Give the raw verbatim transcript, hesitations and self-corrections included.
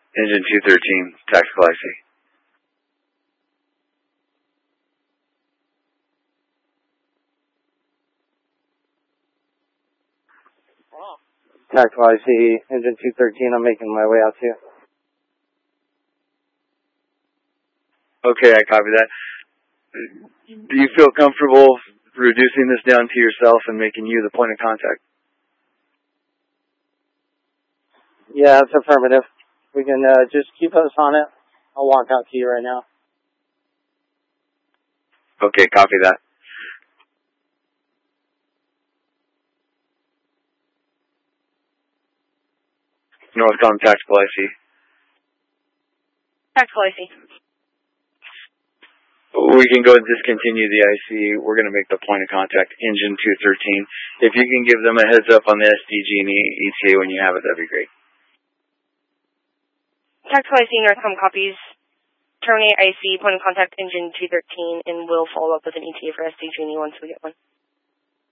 Engine two thirteen, tactical I C. Tactical I C, engine two thirteen, I'm making my way out to you. Okay, I copy that. Do you feel comfortable reducing this down to yourself and making you the point of contact? Yeah, it's affirmative. We can uh, just keep us on it. I'll walk out to you right now. Okay, copy that. Northcom tactical I C. Tactical I C. We can go and discontinue the I C. We're going to make the point of contact, engine two thirteen. If you can give them a heads up on the S D G and E T A when you have it, that'd be great. Tactical I C, Northcom copies. Terminate I C, point of contact, engine two thirteen, and we'll follow up with an E T A for S D G and E once we get one.